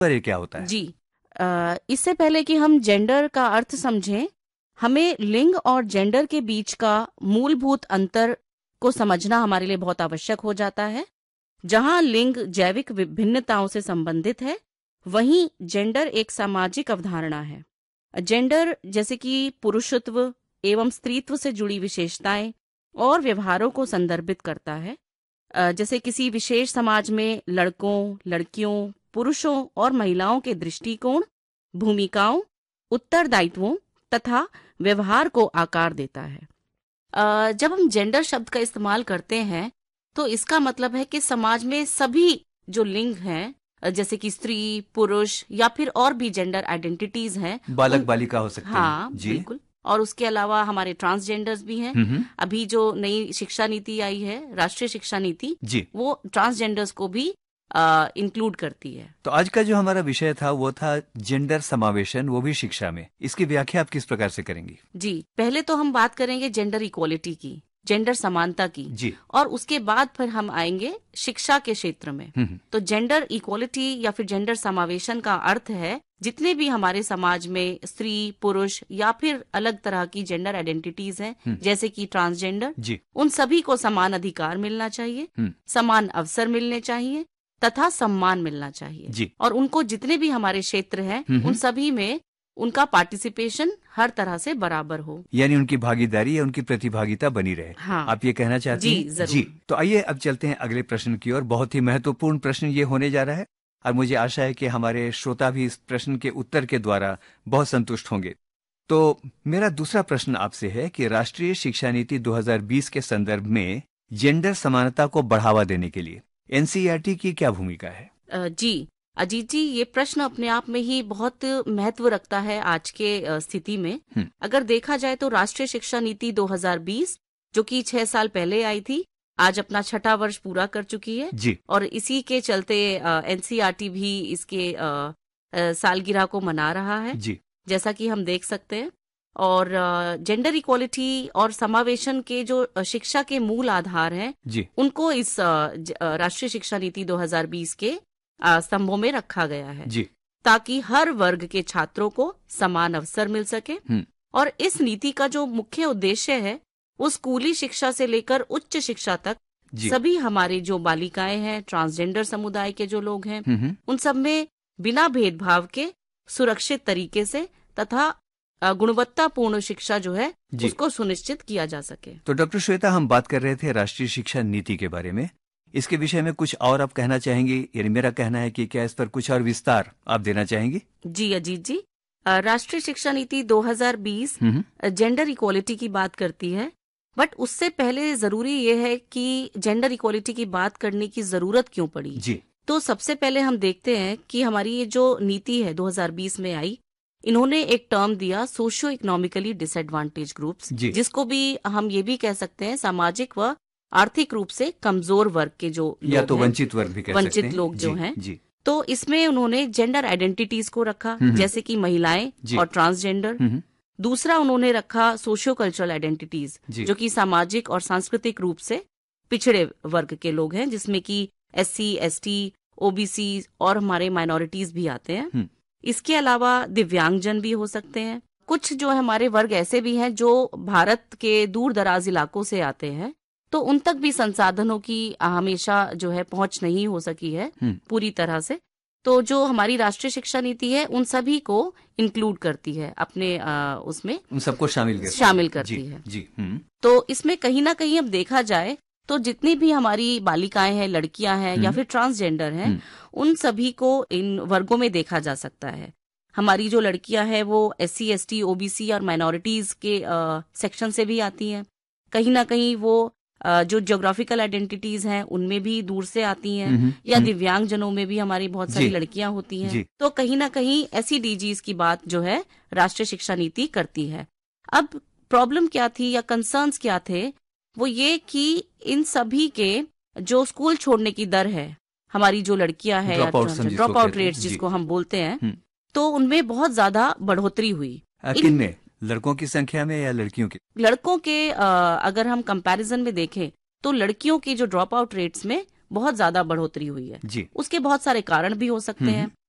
पर ये क्या होता है? जी, इससे पहले कि हम जेंडर का अर्थ समझें, हमें लिंग और जेंडर के बीच का मूलभूत अंतर को समझना हमारे लिए बहुत आवश्यक हो जाता है। जहां लिंग जैविक विभिन्नताओं से संबंधित है, वहीं जेंडर एक सामाजिक अवधारणा है। जेंडर जैसे कि पुरुषत्व एवं स्त्रीत्व से जुड़ी विशेषताएं और व्यवहारों को संदर्भित करता है। जैसे किसी विशेष समाज में लड़कों, लड़कियों, पुरुषों और महिलाओं के दृष्टिकोण, भूमिकाओं, उत्तरदायित्वों तथा व्यवहार को आकार देता है। जब हम जेंडर शब्द का इस्तेमाल करते हैं तो इसका मतलब है कि समाज में सभी जो लिंग हैं, जैसे कि स्त्री, पुरुष या फिर और भी जेंडर आइडेंटिटीज हैं, बालक बालिका हो सकते हैं। हाँ जी। बिल्कुल। और उसके अलावा हमारे ट्रांसजेंडर्स भी हैं। अभी जो नई शिक्षा नीति आई है, राष्ट्रीय शिक्षा नीति, जी। वो ट्रांसजेंडर्स को भी इंक्लूड करती है। तो आज का जो हमारा विषय था वो था जेंडर समावेशन, वो भी शिक्षा में। इसकी व्याख्या आप किस प्रकार से करेंगी? जी, पहले तो हम बात करेंगे जेंडर इक्वालिटी की, जेंडर समानता की। जी। और उसके बाद फिर हम आएंगे शिक्षा के क्षेत्र में। तो जेंडर इक्वालिटी या फिर जेंडर समावेशन का अर्थ है जितने भी हमारे समाज में स्त्री, पुरुष या फिर अलग तरह की जेंडर आइडेंटिटीज हैं, जैसे कि ट्रांसजेंडर, उन सभी को समान अधिकार मिलना चाहिए, समान अवसर मिलने चाहिए तथा सम्मान मिलना चाहिए। और उनको जितने भी हमारे क्षेत्र हैं उन सभी में उनका पार्टिसिपेशन हर तरह से बराबर हो, यानी उनकी भागीदारी या उनकी प्रतिभागिता बनी रहे। हाँ। आप ये कहना चाहती जी, हैं? जरूर। जी। तो आइए अब चलते हैं अगले प्रश्न की ओर। बहुत ही महत्वपूर्ण प्रश्न ये होने जा रहा है और मुझे आशा है कि हमारे श्रोता भी इस प्रश्न के उत्तर के द्वारा बहुत संतुष्ट होंगे। तो मेरा दूसरा प्रश्न आपसे है कि राष्ट्रीय शिक्षा नीति 2020 के संदर्भ में जेंडर समानता को बढ़ावा देने के लिए एनसीईआरटी की क्या भूमिका है? जी अजीत जी, ये प्रश्न अपने आप में ही बहुत महत्व रखता है आज के स्थिति में। अगर देखा जाए तो राष्ट्रीय शिक्षा नीति 2020 जो कि 6 साल पहले आई थी, आज अपना 6वां वर्ष पूरा कर चुकी है। जी। और इसी के चलते एनसीईआरटी भी इसके सालगिरह को मना रहा है, जी। जैसा कि हम देख सकते हैं। और जेंडर इक्वालिटी और समावेशन के जो शिक्षा के मूल आधार हैं, उनको इस राष्ट्रीय शिक्षा नीति 2020 के स्तंभों में रखा गया है, जी। ताकि हर वर्ग के छात्रों को समान अवसर मिल सके। और इस नीति का जो मुख्य उद्देश्य है वो स्कूली शिक्षा से लेकर उच्च शिक्षा तक सभी हमारे जो बालिकाएं हैं, ट्रांसजेंडर समुदाय के जो लोग हैं, उन सब में बिना भेदभाव के सुरक्षित तरीके से तथा गुणवत्तापूर्ण शिक्षा जो है उसको सुनिश्चित किया जा सके। तो डॉक्टर श्वेता, हम बात कर रहे थे राष्ट्रीय शिक्षा नीति के बारे में। इसके विषय में कुछ और आप कहना चाहेंगी? यानी मेरा कहना है कि क्या इस पर कुछ और विस्तार आप देना चाहेंगी? जी अजीत जी, राष्ट्रीय शिक्षा नीति 2020 जेंडर इक्वालिटी की बात करती है, बट उससे पहले जरूरी ये है कि जेंडर इक्वालिटी की बात करने की जरूरत क्यों पड़ी। जी। तो सबसे पहले हम देखते हैं कि हमारी ये जो नीति है 2020 में आई, इन्होंने एक टर्म दिया सोशियो इकोनॉमिकली डिसएडवांटेज ग्रुप्स, जिसको भी हम ये भी कह सकते हैं सामाजिक व आर्थिक रूप से कमजोर वर्ग के जो लोग या तो वंचित वर्ग भी कह सकते हैं, वंचित लोग जो हैं। जी। तो इसमें उन्होंने जेंडर आइडेंटिटीज को रखा, जैसे कि महिलाएं और ट्रांसजेंडर। दूसरा उन्होंने रखा सोशियो कल्चरल आइडेंटिटीज, जो कि सामाजिक और सांस्कृतिक रूप से पिछड़े वर्ग के लोग हैं, जिसमें कि SC, ST, OBC और हमारे माइनॉरिटीज भी आते हैं। इसके अलावा दिव्यांगजन भी हो सकते हैं। कुछ जो हमारे वर्ग ऐसे भी हैं जो भारत के दूर दराज इलाकों से आते हैं, तो उन तक भी संसाधनों की हमेशा जो है पहुंच नहीं हो सकी है पूरी तरह से। तो जो हमारी राष्ट्रीय शिक्षा नीति है उन सभी को इंक्लूड करती है अपने उसमें, उन सबको शामिल करती है। जी। तो इसमें कहीं ना कहीं अब देखा जाए तो जितनी भी हमारी बालिकाएं हैं, लड़कियां हैं या फिर ट्रांसजेंडर हैं, उन सभी को इन वर्गों में देखा जा सकता है। हमारी जो लड़कियां हैं वो SC, ST, OBC और माइनॉरिटीज के सेक्शन से भी आती हैं। कहीं ना कहीं वो जो ज्योग्राफिकल आइडेंटिटीज हैं उनमें भी दूर से आती हैं, या दिव्यांग जनों में भी हमारी बहुत सारी लड़कियां होती हैं। तो कहीं ना कहीं ऐसी DGs की बात जो है राष्ट्रीय शिक्षा नीति करती है। अब प्रॉब्लम क्या थी या कंसर्न्स क्या थे, वो ये कि इन सभी के जो स्कूल छोड़ने की दर है, हमारी जो लड़कियां हैं, ड्रॉप आउट रेट्स जिसको हम बोलते हैं, तो उनमें बहुत ज्यादा बढ़ोतरी हुई। किनमें? लड़कों की संख्या में या लड़कियों की? लड़कों के अगर हम कंपैरिजन में देखें तो लड़कियों की जो ड्रॉप आउट रेट्स में बहुत ज्यादा बढ़ोतरी हुई है। जी। उसके बहुत सारे कारण भी हो सकते हैं।